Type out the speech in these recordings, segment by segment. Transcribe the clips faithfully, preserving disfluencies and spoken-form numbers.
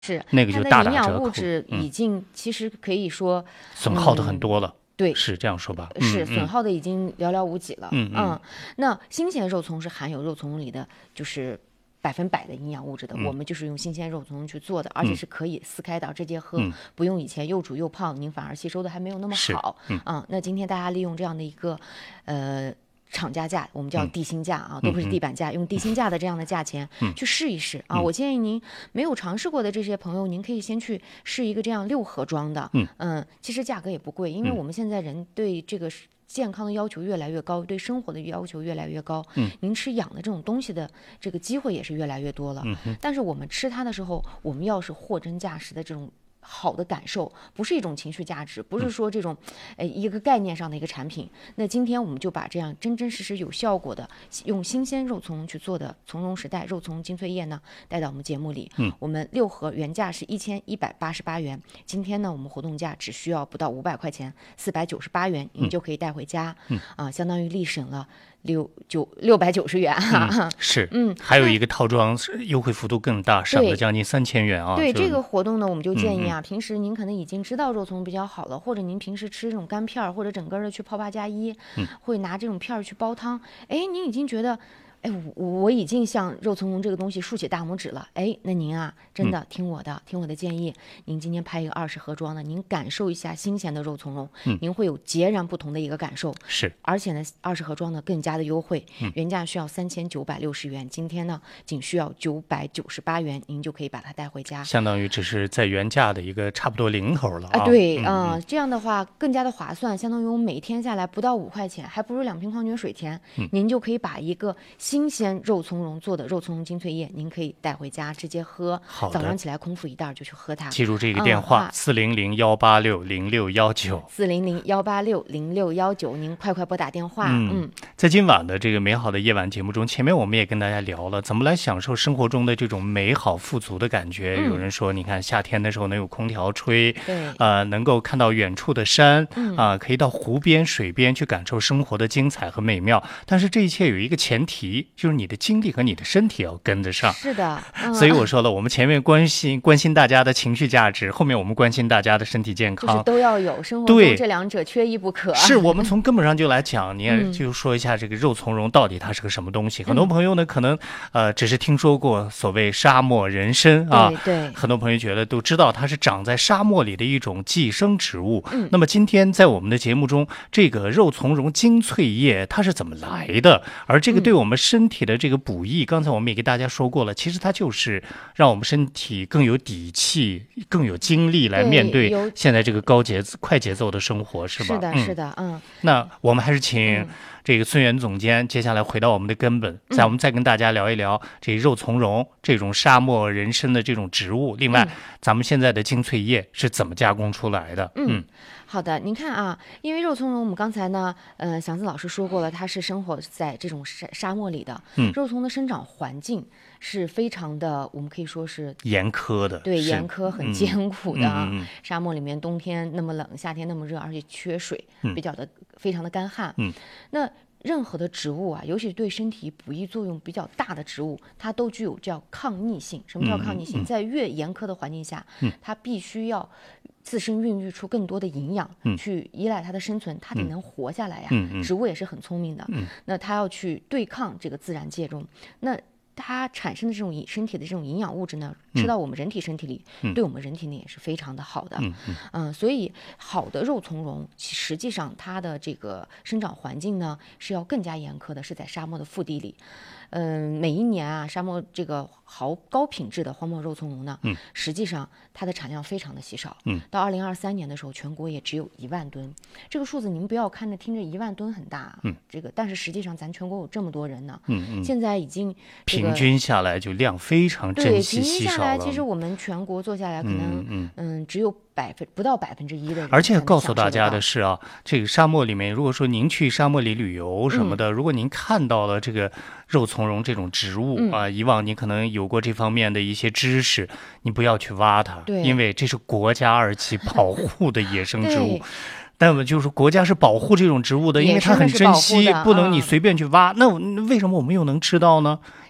是那个就大打折扣， 它的营养物质已经、嗯、其实可以说损耗的很多了。 嗯对， 是这样说吧？ 是损耗的已经寥寥无几了。 嗯 嗯, 嗯， 那新鲜肉丛是含有肉丛里的就是百分百的营养物质的、嗯，我们就是用新鲜肉丛去做的，而且是可以撕开的，直接喝、嗯，不用以前又煮又泡，您反而吸收的还没有那么好。 嗯, 嗯，那今天大家利用这样的一个呃。厂家价，我们叫地心价啊、嗯，都不是地板价、嗯，用地心价的这样的价钱、嗯、去试一试啊、嗯！我建议您没有尝试过的这些朋友，您可以先去试一个这样六盒装的， 嗯嗯，其实价格也不贵，因为我们现在人对这个健康的要求越来越高，对生活的要求越来越高， 嗯， 您吃养的这种东西的这个机会也是越来越多了， 嗯， 但是我们吃它的时候，我们要是货真价实的这种。好的感受，不是一种情绪价值，不是说这种，呃，一个概念上的一个产品。那今天我们就把这样真真实实有效果的，用新鲜肉丛去做的从容时代肉丛精粹液呢，带到我们节目里。 嗯， 我们六盒原价是一千一百八十八元，今天呢，我们活动价只需要不到五百块钱，四百九十八元，您就可以带回家。 嗯， 啊，相当于立省了。六九六百九十元哈、 嗯，是， 嗯， 还有一个套装优惠幅度更大，省了将近三千元啊。 对这个活动呢，我们就建议啊、 嗯嗯， 平时您可能已经知道肉丛比较好了，或者您平时吃这种干片儿或者整个的去泡八加一， 嗯， 会拿这种片儿去煲汤，哎，您已经觉得。哎，我我已经向肉苁蓉这个东西竖起大拇指了。哎，那您啊，真的听我的，嗯、听我的建议，您今天拍一个二十盒装的，您感受一下新鲜的肉苁蓉， 嗯， 您会有截然不同的一个感受。 是， 而且呢，二十盒装的更加的优惠， 嗯、 原价需要三千九百六十元，今天呢仅需要九百九十八元，您就可以把它带回家， 相当于只是在原价的一个差不多零头了啊。 啊对， 嗯， 嗯嗯这样的话更加的划算，相当于我每天下来不到五块钱，还不如两瓶矿泉水钱， 嗯、 您就可以把一个新鲜肉苁蓉做的肉苁蓉精粹液，您可以带回家直接喝。 好的， 早上起来空腹一袋就去喝它。 记住这个电话：四零零幺八六零六幺九， 四零零幺八六零六幺九，您快快拨打电话。 嗯， 嗯在今晚的这个美好的夜晚节目中，前面我们也跟大家聊了怎么来享受生活中的这种美好富足的感觉。 嗯、 有人说，你看夏天的时候能有空调吹， 对， 呃，能够看到远处的山，啊、 嗯呃，可以到湖边、水边去感受生活的精彩和美妙。但是这一切有一个前提，就是你的精力和你的身体要跟得上。 是的，嗯、 所以我说了，我们前面关心关心大家的情绪价值，后面我们关心大家的身体健康， 就是都要有，生活中这两者缺一不可。 是我们从根本上就来讲，你也就说一下这个肉苁蓉到底它是个什么东西。嗯、很多朋友呢，可能呃只是听说过所谓沙漠人参啊， 对对， 很多朋友觉得都知道它是长在沙漠里的一种寄生植物。 嗯， 那么今天在我们的节目中，这个肉苁蓉精粹液它是怎么来的？而这个对我们身体的这个补益，嗯、刚才我们也给大家说过了，其实它就是让我们身体更有底气、更有精力来面对现在这个高节奏、快节奏的生活，是吧？ 是的，是的，嗯。 那我们还是请这个孙源总监接下来回到我们的根本，再我们再跟大家聊一聊这肉苁蓉这种沙漠人参的这种植物。另外，咱们现在的精粹液是怎么加工出来的？ 嗯。嗯好的，您看啊，因为肉苁蓉我们刚才呢，呃，祥子老师说过了，它是生活在这种沙沙漠里的， 嗯， 肉苁的生长环境是非常的，我们可以说是严苛的， 对，严苛很艰苦的啊。 嗯嗯嗯、 沙漠里面冬天那么冷，夏天那么热，而且缺水， 嗯、 比较的非常的干旱。 嗯， 那任何的植物啊，尤其是对身体补益作用比较大的植物，它都具有叫抗逆性。什么叫抗逆性？ 嗯嗯、 在越严苛的环境下， 嗯、 它必须要自身孕育出更多的营养， 嗯、 去依赖它的生存，它得能活下来呀。 嗯嗯、 植物也是很聪明的， 嗯、 那它要去对抗这个自然界中，那它产生的这种身体的这种营养物质呢，吃到我们人体身体里， 嗯、 对我们人体呢也是非常的好的。 嗯嗯、 呃、所以好的肉苁蓉，实际上它的这个生长环境呢是要更加严苛的，是在沙漠的腹地里。嗯、呃，每一年啊，沙漠这个好高品质的荒漠肉苁蓉呢， 嗯， 实际上它的产量非常的稀少。 嗯， 到二零二三年的时候，全国也只有一万吨。这个数字您不要看着听着一万吨很大， 嗯， 这个但是实际上咱全国有这么多人呢， 嗯嗯， 现在已经、这个、 平均下来就量非常珍惜稀少了。 对，平均下来，其实我们全国做下来可能嗯 嗯, 嗯只有百分不到百分之一的人。 而且告诉大家的是啊，这个沙漠里面，如果说您去沙漠里旅游什么的，嗯、如果您看到了这个肉苁蓉这种植物、嗯、啊，以往你可能有过这方面的一些知识，你不要去挖它， 对， 因为这是国家二级保护的野生植物。但我就是国家是保护这种植物的，因为它很珍惜，不能你随便去挖。嗯、那为什么我们又能吃到呢？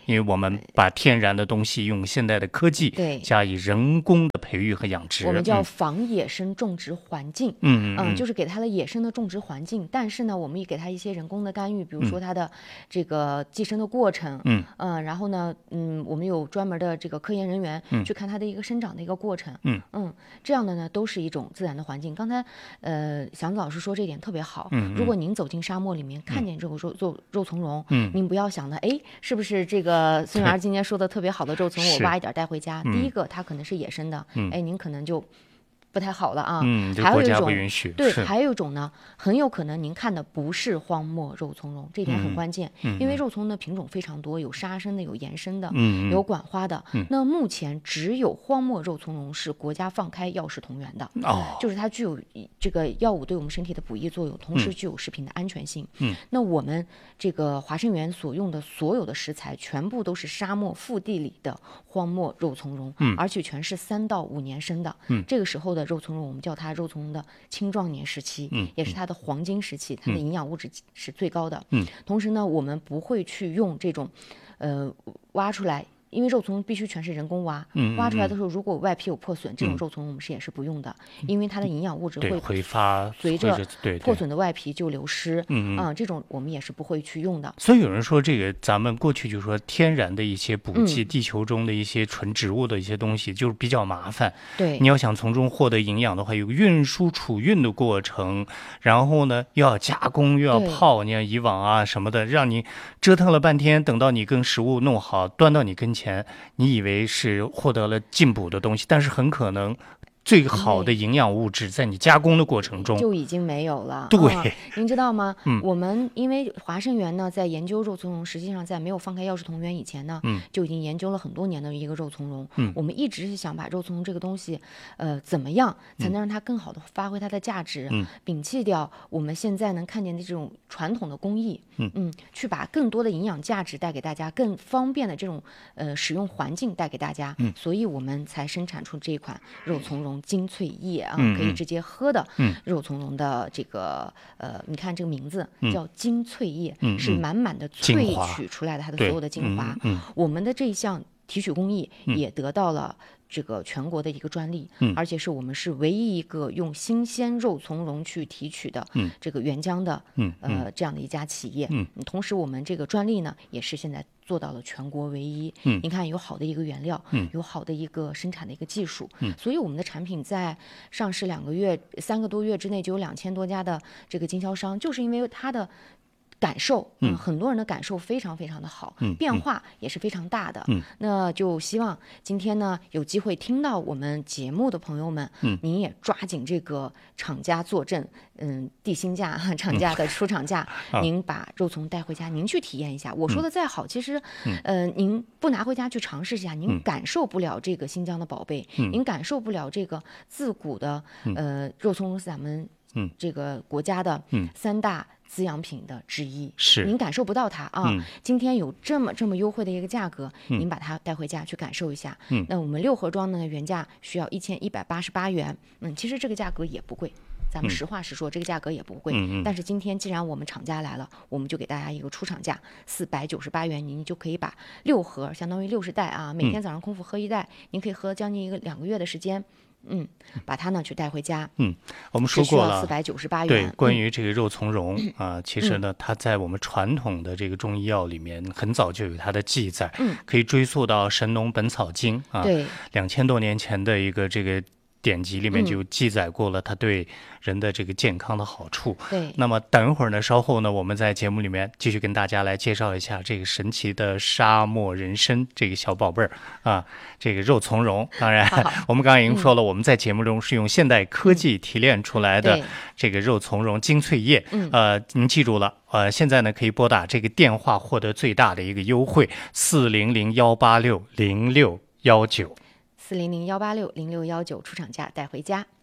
因为我们把天然的东西用现代的科技对加以人工的培育和养殖， 我们叫仿野生种植环境。 嗯嗯嗯，就是给它的野生的种植环境，但是呢，我们也给它一些人工的干预，比如说它的这个寄生的过程。 嗯嗯，然后呢，嗯，我们有专门的这个科研人员去看它的一个生长的一个过程。 嗯嗯，这样的呢，都是一种自然的环境。刚才呃，祥子老师说这点特别好。 嗯， 如果您走进沙漠里面，看见这个肉肉肉苁蓉， 嗯， 您不要想的，哎，是不是这个孙园今天说的特别好的肉苁蓉，我挖一点带回家？第一个，它可能是野生的，哎，您可能就不太好了啊。 嗯， 还有一种不允许。 对，还有一种呢，很有可能您看的不是荒漠肉苁蓉，这点很关键。 嗯， 因为肉苁的品种非常多，有沙生的，有延生的， 嗯， 有管花的。 嗯， 那目前只有荒漠肉苁蓉是国家放开药食同源的。 哦， 就是它具有这个药物对我们身体的补益作用，同时具有食品的安全性。 嗯， 那我们这个华生园所用的所有的食材，全部都是沙漠腹地里的荒漠肉苁蓉， 嗯， 而且全是三到五年生的。 嗯， 这个时候的肉苁蓉，我们叫它肉苁蓉的青壮年时期， 嗯， 也是它的黄金时期，它的营养物质是最高的。 嗯， 同时呢，我们不会去用这种，呃，挖出来。因为肉苁蓉必须全是人工挖， 嗯， 挖出来的时候如果外皮有破损，这种肉苁蓉我们是也是不用的，因为它的营养物质会挥发， 随着对破损的外皮就流失。 嗯啊，这种我们也是不会去用的。 所以有人说，这个咱们过去就说天然的一些补剂， 嗯、 地球中的一些纯植物的一些东西，就是比较麻烦。 对， 你要想从中获得营养的话，有运输储运的过程，然后呢又要加工又要泡，你看以往啊什么的，让你折腾了半天，等到你跟食物弄好，端到你跟前，你以为是获得了进补的东西，但是很可能最好的营养物质在你加工的过程中就已经没有了。 对、 嗯，您知道吗？ 嗯， 我们因为华生园呢，在研究肉苁蓉，实际上在没有放开药食同源以前呢， 嗯， 就已经研究了很多年的一个肉苁蓉。 嗯， 我们一直是想把肉苁蓉这个东西，呃，怎么样才能让它更好的发挥它的价值？ 嗯， 摒弃掉我们现在能看见的这种传统的工艺， 嗯嗯，去把更多的营养价值带给大家，更方便的这种呃使用环境带给大家。 嗯， 所以我们才生产出这款肉苁蓉精粹液。啊， 嗯、 可以直接喝的嗯肉苁蓉的这个呃，你看这个名字叫精粹液， 嗯、 是满满的萃取出来的它的所有的精华。 嗯嗯、 我们的这一项提取工艺也得到了这个全国的一个专利， 嗯、 而且是我们是唯一一个用新鲜肉苁蓉去提取的这个原浆的、 嗯、 呃这样的一家企业。 嗯， 同时我们这个专利呢也是现在做到了全国唯一。 嗯， 你看有好的一个原料， 嗯， 有好的一个生产的一个技术， 嗯， 所以我们的产品在上市两个月、三个多月之内就有两千多家的这个经销商，就是因为它的感受， 嗯， 很多人的感受非常非常的好， 嗯， 变化也是非常大的， 嗯， 那就希望今天呢有机会听到我们节目的朋友们， 嗯， 您也抓紧这个厂家坐镇，嗯，地心价厂家的出厂价， 嗯、 您把肉苁带回家，您去体验一下。我说的再好， 嗯、 其实，呃，您不拿回家去尝试一下，您感受不了这个新疆的宝贝， 嗯、 您感受不了这个自古的，呃，肉苁蓉是咱们这个国家的三大滋养品的之一， 是您感受不到它啊。 嗯、 今天有这么这么优惠的一个价格， 嗯、 您把它带回家去感受一下。 嗯、 那我们六盒装呢，原价需要一千一百八十八元，嗯，其实这个价格也不贵。咱们实话实说，嗯、这个价格也不贵。 嗯嗯、 但是今天既然我们厂家来了，我们就给大家一个出厂价四百九十八元，您就可以把六盒，相当于六十袋啊，每天早上空腹喝一袋，您可以喝将近一个两个月的时间。嗯，把它呢去带回家。 嗯，我们说过了， 四百九十八元。 对，关于这个肉苁蓉啊、呃，其实呢， 嗯、 它在我们传统的这个中医药里面很早就有它的记载， 嗯， 可以追溯到《神农本草经》啊， 对， 两千多年前的一个这个典籍里面就记载过了它对人的这个健康的好处。 对， 那么等一会儿呢，稍后呢，我们在节目里面继续跟大家来介绍一下这个神奇的沙漠人参这个小宝贝儿啊，这个肉苁蓉。当然， 好好我们刚刚已经说了，嗯、我们在节目中是用现代科技提炼出来的这个肉苁蓉精粹液。 嗯， 呃，您记住了，呃，现在呢可以拨打这个电话获得最大的一个优惠，四零零幺八六零六幺九。 四零零幺八六零六幺九，出厂价带回家。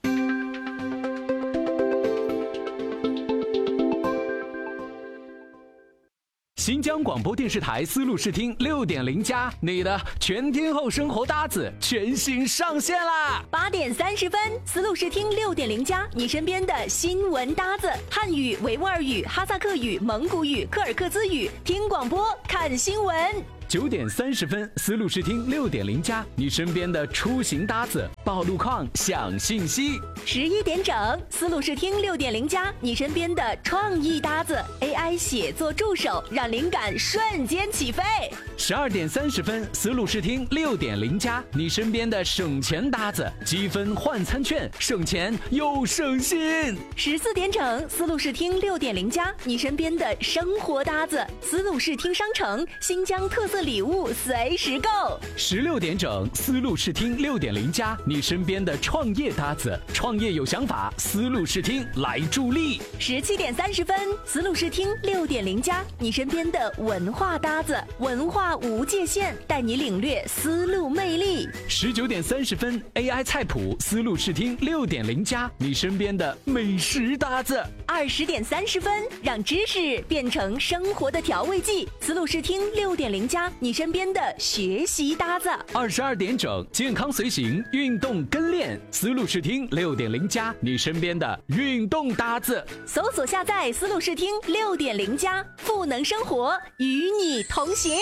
新疆广播电视台丝路视听六点零加，你的全天候生活搭子全新上线啦！ 八点三十分，丝路视听六点零加，你身边的新闻搭子，汉语、维吾尔语、哈萨克语、蒙古语、柯尔克孜语，听广播看新闻。 九点三十分，思路视听六点零加，你身边的出行搭子报路况享信息。 十一点整，思路视听六点零加，你身边的创意搭子 A I 写作助手，让灵感瞬间起飞。 十二点三十分，思路视听六点零加，你身边的省钱搭子，积分换餐券，省钱又省心。 十四点整，思路视听六点零加，你身边的生活搭子，思路视听商城，新疆特色礼物随时购。 十六点整，思路视听六点零加，你身边的创业搭子，创业有想法，思路视听来助力。 十七点三十分，思路视听六点零加，你身边的文化搭子，文化无界限，带你领略思路魅力。 十九点三十分 ，A I 菜谱，思路视听六点零加，你身边的美食搭子。 二十点三十分，让知识变成生活的调味剂，思路视听六点零加，你身边的学习搭子。 二十二点整，健康随行，运动跟练，思路视听六点零加，你身边的运动搭子。 搜索下载思路视听六点零加，赋能生活，与你同行。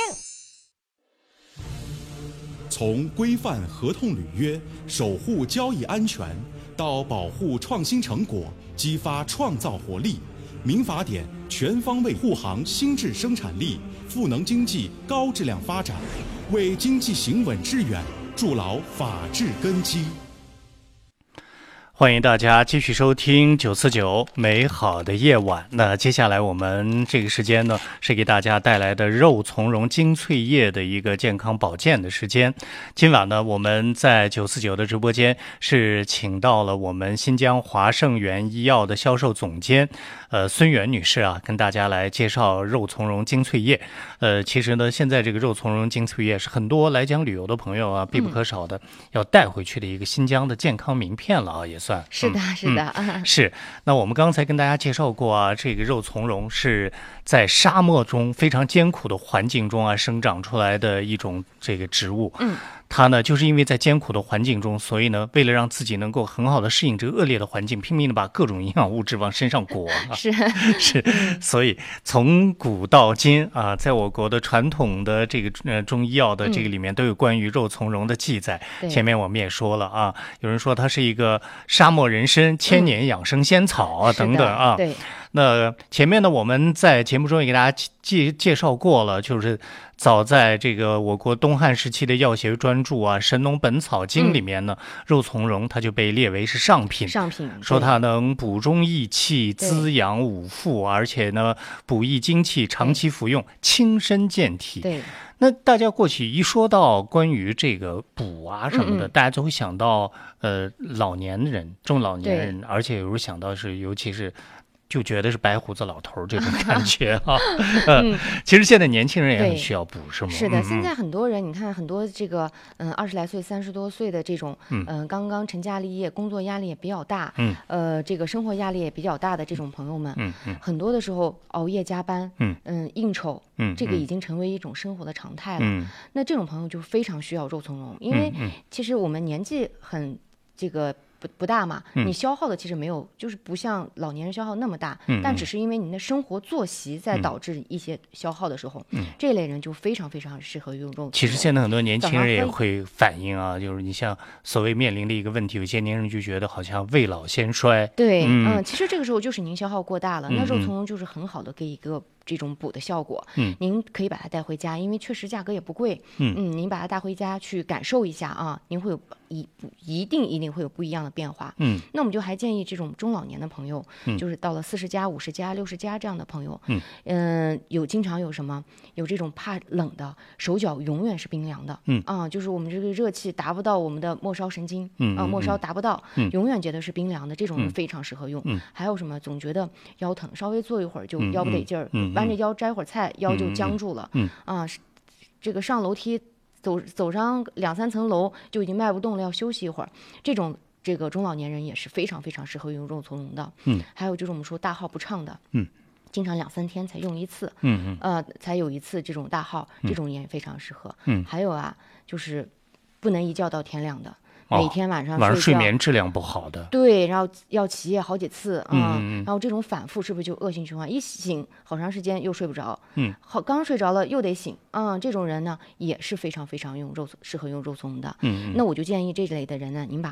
从规范合同履约、守护交易安全，到保护创新成果、激发创造活力，民法典全方位护航新质生产力，赋能经济高质量发展，为经济行稳致远筑牢法治根基。 欢迎大家继续收听九四九美好的夜晚。那接下来我们这个时间呢，是给大家带来的肉苁蓉精粹液的一个健康保健的时间。今晚呢，我们在九四九的直播间是请到了我们新疆华盛源医药的销售总监，呃，孙媛女士啊，跟大家来介绍肉苁蓉精粹液。呃，其实呢，现在这个肉苁蓉精粹液是很多来讲旅游的朋友啊必不可少的，要带回去的一个新疆的健康名片了啊，也算。 是的，是的， 嗯嗯、是。那我们刚才跟大家介绍过啊，这个肉苁蓉是在沙漠中非常艰苦的环境中啊生长出来的一种这个植物。嗯。它呢，就是因为在艰苦的环境中，所以呢，为了让自己能够很好的适应这个恶劣的环境，拼命的把各种营养物质往身上裹。 是是，所以从古到今啊，在我国的传统的这个呃中医药的这个里面，都有关于肉苁蓉的记载。嗯、前面我们也说了啊，有人说它是一个沙漠人参、千年养生仙草啊、嗯、等等啊。 对。 那前面呢，我们在节目中也给大家介介绍过了，就是早在这个我国东汉时期的药学专著啊《神农本草经》里面呢，嗯、肉苁蓉它就被列为是上品， 上品说它能补中益气、滋养五腑，而且呢补益精气，长期服用轻身健体。 对。 那大家过去一说到关于这个补啊什么的，嗯嗯大家都会想到呃老年人、中老年人，而且有时候想到是尤其是。就觉得是白胡子老头这种感觉啊，嗯，其实现在年轻人也很需要补，是吗？ 是的，现在很多人，你看很多这个，嗯，二十来岁、三十多岁的这种，嗯、呃，刚刚成家立业，工作压力也比较大，嗯，呃，这个生活压力也比较大的这种朋友们，嗯嗯，很多的时候熬夜加班，嗯嗯，应酬，嗯，这个已经成为一种生活的常态了。嗯，那这种朋友就非常需要肉苁蓉，因为其实我们年纪很这个。不不大嘛，你消耗的其实没有，就是不像老年人消耗那么大，嗯、但只是因为您的生活作息在导致一些消耗的时候，嗯、这类人就非常非常适合用肉苁蓉。 其实现在很多年轻人也会反映啊，就是你像所谓面临的一个问题，有些年轻人就觉得好像未老先衰。 对，嗯，嗯其实这个时候就是您消耗过大了，嗯、那肉苁蓉就是很好的给一个。这种补的效果，嗯，您可以把它带回家，因为确实价格也不贵，嗯嗯，您把它带回家去感受一下啊，您会有一一定一定会有不一样的变化，嗯，那我们就还建议这种中老年的朋友，嗯，就是到了四十加、五十加、六十加这样的朋友，嗯嗯、呃，有经常有什么有这种怕冷的，手脚永远是冰凉的，嗯啊，就是我们这个热气达不到我们的末梢神经，嗯啊，末梢达不到，嗯，永远觉得是冰凉的，这种人非常适合用，嗯，还有什么总觉得腰疼，稍微坐一会儿就腰不得劲儿，嗯。弯着腰摘会儿菜，腰就僵住了。嗯啊，这个上楼梯走走上两三层楼就已经迈不动了，要休息一会儿。这种这个中老年人也是非常非常适合用肉苁蓉的。嗯，还有就是我们说大号不畅的。嗯。经常两三天才用一次，嗯嗯，呃，才有一次这种大号，这种也非常适合。嗯，还有啊，就是不能一觉到天亮的。 每天晚上晚上睡觉眠质量不好的， 对，然后要起夜好几次， 嗯然后这种反复是不是就恶性循环？一醒好长时间又睡不着， 嗯， 好刚睡着了又得醒，嗯，这种人呢也是非常非常用肉适合用肉苁的， 嗯， 那我就建议这类的人呢，您把